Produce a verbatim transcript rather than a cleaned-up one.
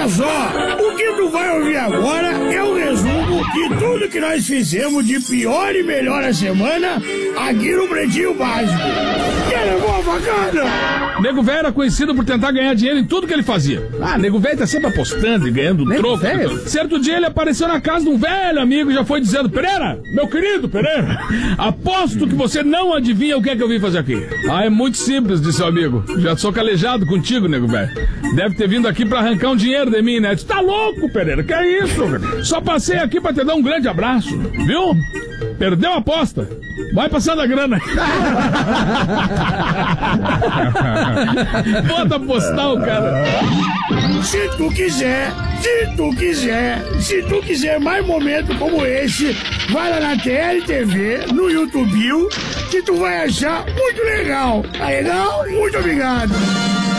Olha só, o que tu vai ouvir agora é um resumo de tudo que nós fizemos de pior e melhor a semana aqui no Pretinho Básico. Quer levar uma facada? Nego Velho era conhecido por tentar ganhar dinheiro em tudo que ele fazia. Ah, Nego Velho tá sempre apostando e ganhando Nego troco. Velho? Certo dia ele apareceu na casa de um velho amigo e já foi dizendo: Pereira, meu querido Pereira, aposto que você não adivinha o que é que eu vim fazer aqui. Ah, é muito simples, disse o amigo. Já sou calejado contigo, Nego Velho. Deve ter vindo aqui pra arrancar um dinheiro de mim, né? Tu tá louco, Pereira, que é isso? Só passei aqui pra te dar um grande abraço, viu? Perdeu a aposta. Vai passando a grana. Bota postal, cara. Se tu quiser, se tu quiser, se tu quiser mais momentos como esse, vai lá na T L T V, no YouTube, que tu vai achar muito legal. Tá legal? Muito obrigado.